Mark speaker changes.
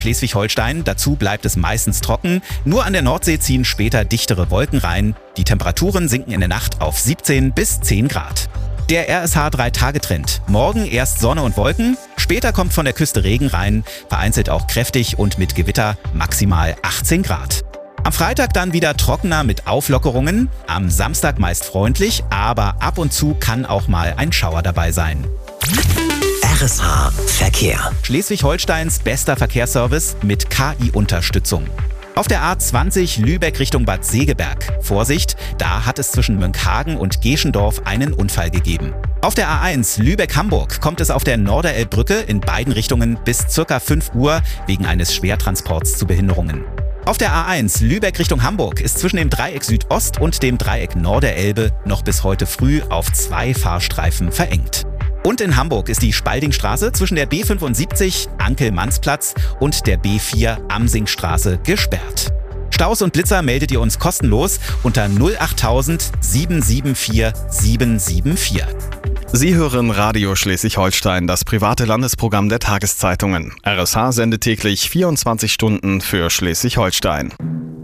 Speaker 1: Schleswig-Holstein, dazu bleibt es meistens trocken. Nur an der Nordsee ziehen später dichtere Wolken rein. Die Temperaturen sinken in der Nacht auf 17 bis 10 Grad. Der RSH 3-Tage-Trend. Morgen erst Sonne und Wolken, später kommt von der Küste Regen rein, vereinzelt auch kräftig und mit Gewitter, maximal 18 Grad. Am Freitag dann wieder trockener mit Auflockerungen, am Samstag meist freundlich, aber ab und zu kann auch mal ein Schauer dabei sein.
Speaker 2: RSH Verkehr.
Speaker 1: Schleswig-Holsteins bester Verkehrsservice mit KI-Unterstützung. Auf der A20 Lübeck Richtung Bad Segeberg. Vorsicht, da hat es zwischen Mönckehagen und Geschendorf einen Unfall gegeben. Auf der A1 Lübeck-Hamburg kommt es auf der Norderelbbrücke in beiden Richtungen bis ca. 5 Uhr wegen eines Schwertransports zu Behinderungen. Auf der A1 Lübeck Richtung Hamburg ist zwischen dem Dreieck Südost und dem Dreieck Norderelbe noch bis heute früh auf 2 Fahrstreifen verengt. Und in Hamburg ist die Spaldingstraße zwischen der B75 Ankel-Manns-Platz und der B4 Amsingstraße gesperrt. Staus und Blitzer meldet ihr uns kostenlos unter 08000 774 774.
Speaker 3: Sie hören Radio Schleswig-Holstein, das private Landesprogramm der Tageszeitungen. RSH sendet täglich 24 Stunden für Schleswig-Holstein.